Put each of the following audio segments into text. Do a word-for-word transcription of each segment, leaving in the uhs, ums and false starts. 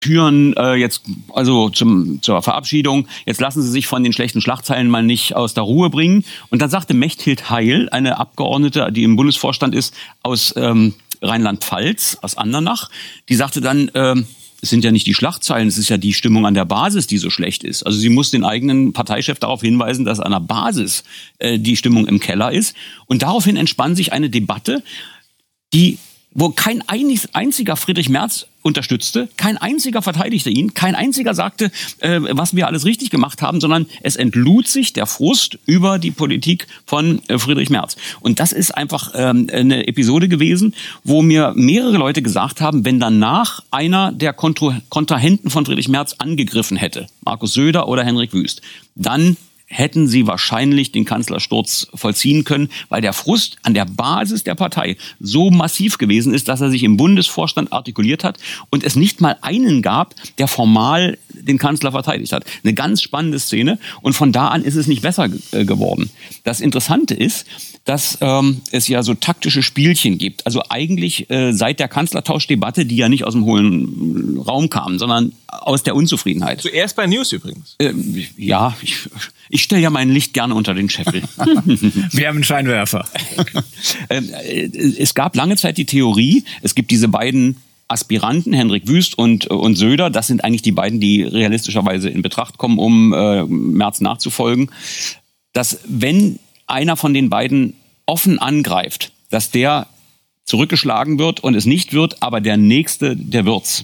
Türen äh, jetzt also zum, zur Verabschiedung, jetzt lassen Sie sich von den schlechten Schlagzeilen mal nicht aus der Ruhe bringen. Und dann sagte Mechthild Heil, eine Abgeordnete, die im Bundesvorstand ist, aus ähm, Rheinland-Pfalz, aus Andernach, die sagte dann, ähm, es sind ja nicht die Schlagzeilen, es ist ja die Stimmung an der Basis, die so schlecht ist. Also sie muss den eigenen Parteichef darauf hinweisen, dass an der Basis äh, die Stimmung im Keller ist. Und daraufhin entspann sich eine Debatte, die wo kein einziger Friedrich Merz unterstützte, kein einziger verteidigte ihn, kein einziger sagte, äh, was wir alles richtig gemacht haben, sondern es entlud sich der Frust über die Politik von äh, Friedrich Merz. Und das ist einfach ähm, eine Episode gewesen, wo mir mehrere Leute gesagt haben, wenn danach einer der Kontro- Kontrahenten von Friedrich Merz angegriffen hätte, Markus Söder oder Henrik Wüst, dann hätten sie wahrscheinlich den Kanzlersturz vollziehen können, weil der Frust an der Basis der Partei so massiv gewesen ist, dass er sich im Bundesvorstand artikuliert hat und es nicht mal einen gab, der formal den Kanzler verteidigt hat. Eine ganz spannende Szene und von da an ist es nicht besser äh, geworden. Das Interessante ist, dass ähm, es ja so taktische Spielchen gibt. Also eigentlich äh, seit der Kanzlertauschdebatte, die ja nicht aus dem hohlen Raum kam, sondern aus der Unzufriedenheit. Zuerst bei News übrigens. Äh, ja, ich, ich stelle ja mein Licht gerne unter den Scheffel. Wir haben einen Scheinwerfer. äh, es gab lange Zeit die Theorie, es gibt diese beiden Aspiranten, Henrik Wüst und, und Söder, das sind eigentlich die beiden, die realistischerweise in Betracht kommen, um äh, Merz nachzufolgen, dass wenn einer von den beiden offen angreift, dass der zurückgeschlagen wird und es nicht wird, aber der Nächste, der wird's.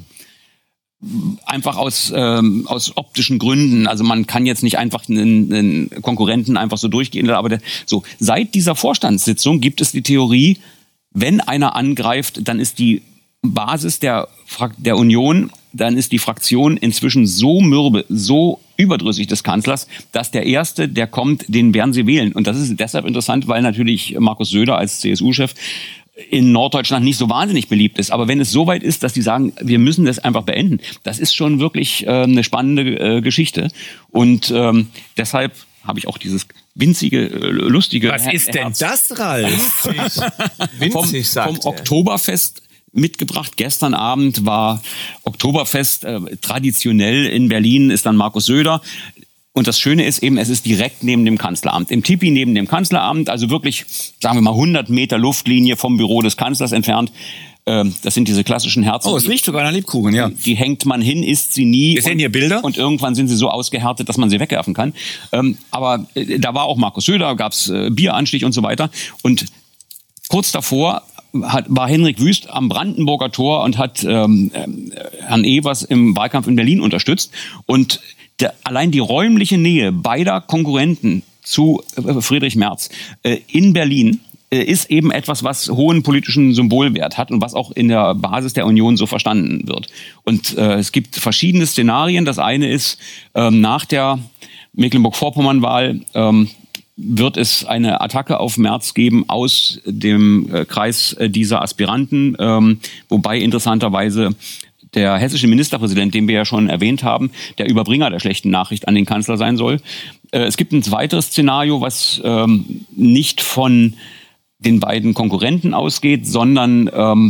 Einfach aus, ähm, aus optischen Gründen. Also man kann jetzt nicht einfach einen, einen Konkurrenten einfach so durchgehen. Aber der, so seit dieser Vorstandssitzung gibt es die Theorie, wenn einer angreift, dann ist die Basis der, der Union, dann ist die Fraktion inzwischen so mürbe, so überdrüssig des Kanzlers, dass der Erste, der kommt, den werden sie wählen. Und das ist deshalb interessant, weil natürlich Markus Söder als C S U-Chef in Norddeutschland nicht so wahnsinnig beliebt ist. Aber wenn es so weit ist, dass die sagen, wir müssen das einfach beenden, das ist schon wirklich äh, eine spannende äh, Geschichte. Und ähm, deshalb habe ich auch dieses winzige, äh, lustige Was ist denn Herz. das, Ralf? Winzig, winzig vom, vom Oktoberfest mitgebracht. Gestern Abend war Oktoberfest äh, traditionell in Berlin, ist dann Markus Söder. Und das Schöne ist eben, es ist direkt neben dem Kanzleramt. Im Tipi neben dem Kanzleramt, also wirklich, sagen wir mal, hundert Meter Luftlinie vom Büro des Kanzlers entfernt. Ähm, das sind diese klassischen Herzen. Oh, es riecht sogar nach Lebkuchen, ja. Die hängt man hin, isst sie nie. Wir sehen hier Bilder. Und irgendwann sind sie so ausgehärtet, dass man sie wegwerfen kann. Ähm, aber äh, da war auch Markus Söder, gab's äh, Bieranstich und so weiter. Und kurz davor hat, war Henrik Wüst am Brandenburger Tor und hat ähm, äh, Herrn Evers im Wahlkampf in Berlin unterstützt. Und der, allein die räumliche Nähe beider Konkurrenten zu äh, Friedrich Merz äh, in Berlin äh, ist eben etwas, was hohen politischen Symbolwert hat und was auch in der Basis der Union so verstanden wird. Und äh, es gibt verschiedene Szenarien. Das eine ist, ähm, nach der Mecklenburg-Vorpommern-Wahl ähm, wird es eine Attacke auf Merz geben aus dem äh, Kreis äh, dieser Aspiranten, ähm, wobei interessanterweise der hessische Ministerpräsident, den wir ja schon erwähnt haben, der Überbringer der schlechten Nachricht an den Kanzler sein soll. Äh, es gibt ein weiteres Szenario, was ähm, nicht von den beiden Konkurrenten ausgeht, sondern ähm,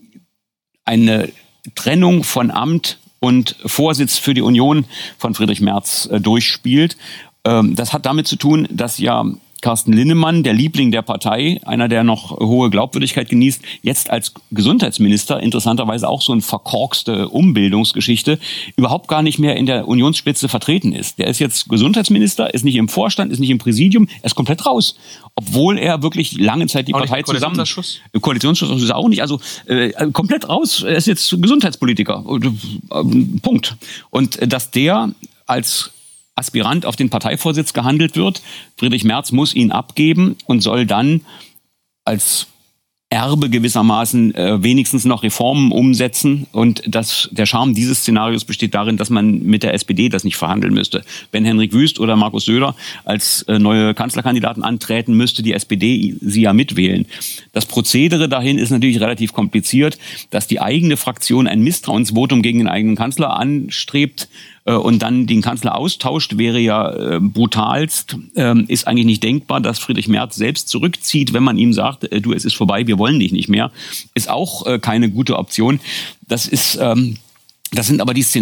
eine Trennung von Amt und Vorsitz für die Union von Friedrich Merz äh, durchspielt. Ähm, das hat damit zu tun, dass ja Carsten Linnemann, der Liebling der Partei, einer, der noch hohe Glaubwürdigkeit genießt, jetzt als Gesundheitsminister, interessanterweise auch so eine verkorkste Umbildungsgeschichte, überhaupt gar nicht mehr in der Unionsspitze vertreten ist. Der ist jetzt Gesundheitsminister, ist nicht im Vorstand, ist nicht im Präsidium, er ist komplett raus. Obwohl er wirklich lange Zeit die auch Partei nicht zusammen... Koalitionsausschuss? Koalitionsausschuss ist er auch nicht, also äh, komplett raus. Er ist jetzt Gesundheitspolitiker. Äh, Punkt. Und äh, dass der als Aspirant auf den Parteivorsitz gehandelt wird. Friedrich Merz muss ihn abgeben und soll dann als Erbe gewissermaßen äh, wenigstens noch Reformen umsetzen. Und das, der Charme dieses Szenarios besteht darin, dass man mit der S P D das nicht verhandeln müsste. Wenn Henrik Wüst oder Markus Söder als äh, neue Kanzlerkandidaten antreten, müsste die S P D sie ja mitwählen. Das Prozedere dahin ist natürlich relativ kompliziert, dass die eigene Fraktion ein Misstrauensvotum gegen den eigenen Kanzler anstrebt und dann den Kanzler austauscht, wäre ja äh, brutalst, ähm, ist eigentlich nicht denkbar, dass Friedrich Merz selbst zurückzieht, wenn man ihm sagt, äh, du, es ist vorbei, wir wollen dich nicht mehr, ist auch äh, keine gute Option. Das ist ähm, Das sind aber die Szenarien,